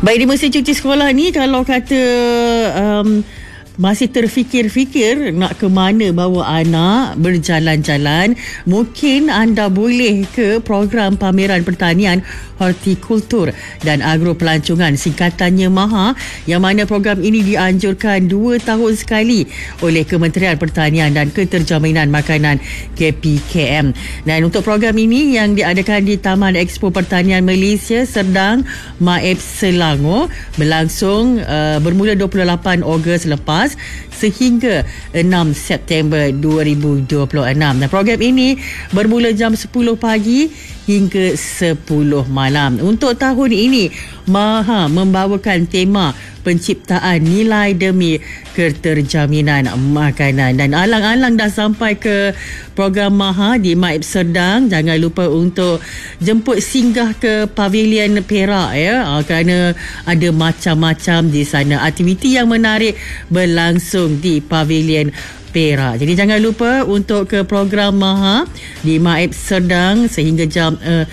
Baik, di musim cuti sekolah ni, kalau kata masih terfikir-fikir nak ke mana bawa anak berjalan-jalan, mungkin anda boleh ke program pameran pertanian, hortikultur dan agropelancongan, singkatannya MAHA, yang mana program ini dianjurkan 2 tahun sekali oleh Kementerian Pertanian dan Keterjaminan Makanan KPKM. Dan untuk program ini yang diadakan di Taman Expo Pertanian Malaysia Serdang, Maib Selangor, berlangsung bermula 28 Ogos lepas sehingga 6 September 2026. Dan program ini bermula jam 10 pagi hingga 10 malam. Untuk tahun ini, MAHA membawakan tema penciptaan nilai demi keterjaminan makanan. Dan alang-alang dah sampai ke program MAHA di Maib Serdang, jangan lupa untuk jemput singgah ke Pavilion Perak kerana ada macam-macam di sana. Aktiviti yang menarik berlangsung di Pavilion Perak. Jadi jangan lupa untuk ke program MAHA di Maib Serdang sehingga 6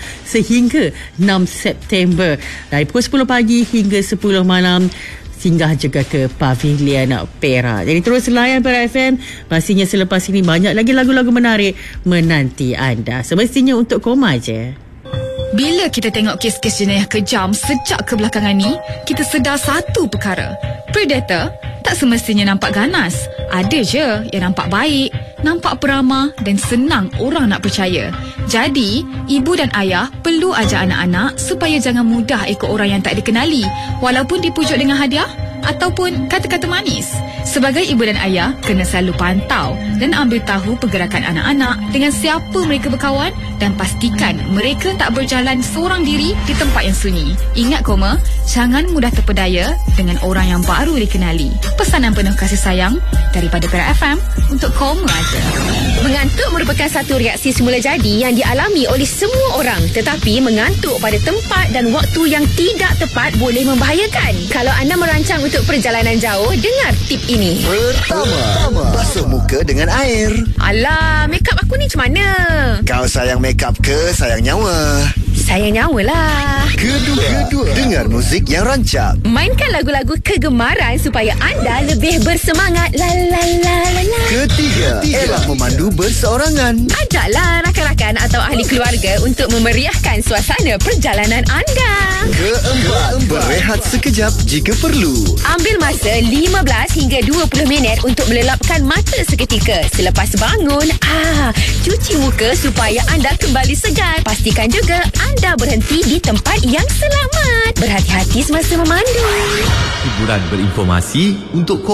September dari pukul 10 pagi hingga 10 malam. Singgah juga ke Pavilion Perak. Jadi terus layan Perak FM. Pastinya selepas ini banyak lagi lagu-lagu menarik menanti anda. Semestinya untuk koma je. Bila kita tengok kes-kes jenayah kejam sejak kebelakangan ni, kita sedar satu perkara. Predator tak semestinya nampak ganas. Ada je yang nampak baik, nampak peramah dan senang orang nak percaya. Jadi, ibu dan ayah perlu ajar anak-anak supaya jangan mudah ikut orang yang tak dikenali, walaupun dipujuk dengan hadiah ataupun kata-kata manis. Sebagai ibu dan ayah, kena selalu pantau dan ambil tahu pergerakan anak-anak, dengan siapa mereka berkawan, dan pastikan mereka tak berjalan seorang diri di tempat yang sunyi. Ingat koma, jangan mudah terpedaya dengan orang yang baru dikenali. Pesanan penuh kasih sayang daripada Perak FM untuk koma aja. Mengantuk merupakan satu reaksi semula jadi yang dialami oleh semua orang, tetapi mengantuk pada tempat dan waktu yang tidak tepat boleh membahayakan. Kalau anda merancang untuk perjalanan jauh, dengar tip ini. Pertama, basuh muka dengan air. Alah, makeup aku ni macam mana? Kau sayang makeup ke sayang nyawa? Sayang nyawa lah. Kedua, dengar muzik yang rancak. Mainkan lagu-lagu kegemaran supaya anda lebih bersemangat. La la la la la. Ketiga, elak memandu berseorangan. Ajaklah rakan-rakan atau ahli keluarga untuk memeriahkan suasana perjalanan anda. Keempat, berehat sekejap jika perlu. Ambil masa 15 hingga 20 minit untuk melelapkan mata seketika. Selepas bangun, cuci muka supaya anda kembali segar. Pastikan juga anda berhenti di tempat yang selamat. Berhati-hati semasa memandu. Hiburan berinformasi untuk